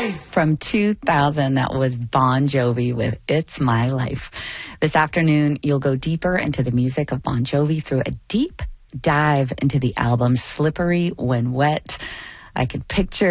From 2000, that was Bon Jovi with It's My Life. This afternoon, you'll go deeper into the music of Bon Jovi through a deep dive into the album Slippery When Wet. I can picture